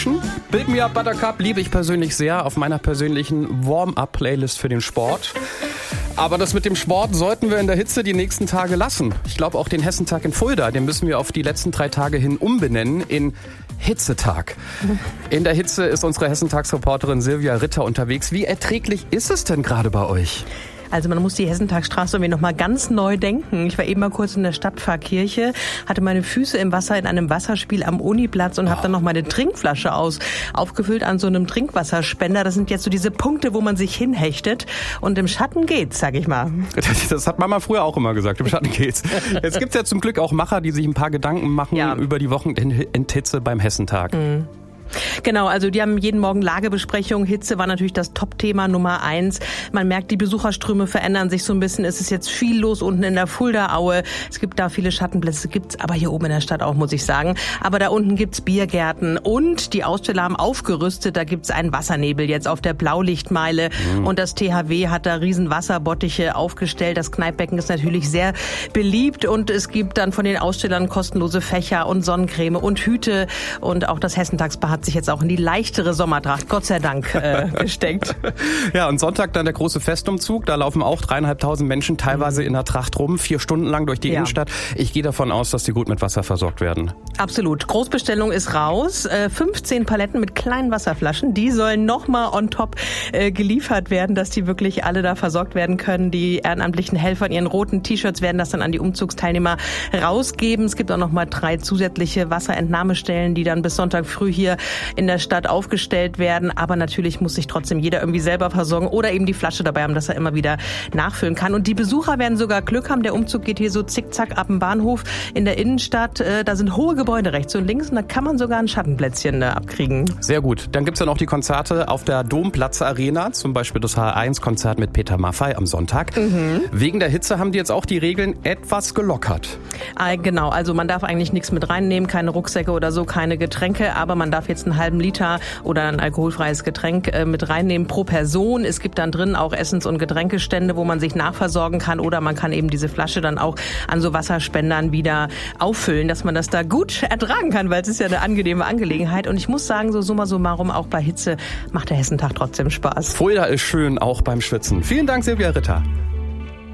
Build Me Up Buttercup liebe ich persönlich sehr auf meiner persönlichen Warm-Up-Playlist für den Sport. Aber das mit dem Sport sollten wir in der Hitze die nächsten Tage lassen. Ich glaube auch den Hessentag in Fulda, den müssen wir auf die letzten 3 Tage hin umbenennen in Hitzetag. In der Hitze ist unsere Hessentagsreporterin Silvia Ritter unterwegs. Wie erträglich ist es denn gerade bei euch? Also man muss die Hessentagstraße irgendwie noch mal ganz neu denken. Ich war eben mal kurz in der Stadtpfarrkirche, hatte meine Füße im Wasser in einem Wasserspiel am Uniplatz und habe dann noch meine Trinkflasche aufgefüllt an so einem Trinkwasserspender. Das sind jetzt so diese Punkte, wo man sich hinhechtet. Und im Schatten geht's, sag ich mal. Das hat Mama früher auch immer gesagt, im Schatten geht's. Jetzt gibt's ja zum Glück auch Macher, die sich ein paar Gedanken machen über die Wochenendhitze beim Hessentag. Mhm. Genau, also die haben jeden Morgen Lagebesprechung. Hitze war natürlich das Top-Thema Nummer 1. Man merkt, die Besucherströme verändern sich so ein bisschen. Es ist jetzt viel los unten in der Fuldaaue. Es gibt da viele Schattenplätze, gibt's aber hier oben in der Stadt auch, muss ich sagen. Aber da unten gibt's Biergärten und die Aussteller haben aufgerüstet. Da gibt's einen Wassernebel jetzt auf der Blaulichtmeile und das THW hat da riesen Wasserbottiche aufgestellt. Das Kneippbecken ist natürlich sehr beliebt und es gibt dann von den Ausstellern kostenlose Fächer und Sonnencreme und Hüte und auch das Hessentagsbad hat sich jetzt auch in die leichtere Sommertracht, Gott sei Dank, gesteckt. Ja, und Sonntag dann der große Festumzug. Da laufen auch 3.500 Menschen teilweise in der Tracht rum, 4 Stunden lang durch die Innenstadt. Ich gehe davon aus, dass die gut mit Wasser versorgt werden. Absolut. Großbestellung ist raus. 15 Paletten mit kleinen Wasserflaschen. Die sollen nochmal on top geliefert werden, dass die wirklich alle da versorgt werden können. Die ehrenamtlichen Helfer in ihren roten T-Shirts werden das dann an die Umzugsteilnehmer rausgeben. Es gibt auch nochmal 3 zusätzliche Wasserentnahmestellen, die dann bis Sonntag früh hier in der Stadt aufgestellt werden. Aber natürlich muss sich trotzdem jeder irgendwie selber versorgen oder eben die Flasche dabei haben, dass er immer wieder nachfüllen kann. Und die Besucher werden sogar Glück haben. Der Umzug geht hier so zickzack ab dem Bahnhof in der Innenstadt. Da sind hohe Gebäude rechts und links und da kann man sogar ein Schattenplätzchen abkriegen. Sehr gut. Dann gibt's ja noch die Konzerte auf der Domplatz Arena, zum Beispiel das H1-Konzert mit Peter Maffay am Sonntag. Wegen der Hitze haben die jetzt auch die Regeln etwas gelockert. Genau, also man darf eigentlich nichts mit reinnehmen, keine Rucksäcke oder so, keine Getränke, aber man darf jetzt einen halben Liter oder ein alkoholfreies Getränk mit reinnehmen pro Person. Es gibt dann drin auch Essens- und Getränkestände, wo man sich nachversorgen kann oder man kann eben diese Flasche dann auch an so Wasserspendern wieder auffüllen, dass man das da gut ertragen kann, weil es ist ja eine angenehme Angelegenheit. Und ich muss sagen, so summa summarum, auch bei Hitze macht der Hessentag trotzdem Spaß. Fulda ist schön, auch beim Schwitzen. Vielen Dank, Silvia Ritter.